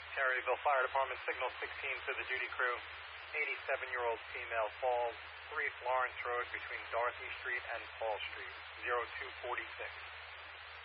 Terryville Fire Department, signal 16 to the duty crew. 87-year-old female falls, 3 Florence Road between Dorothy Street and Paul Street, 0246.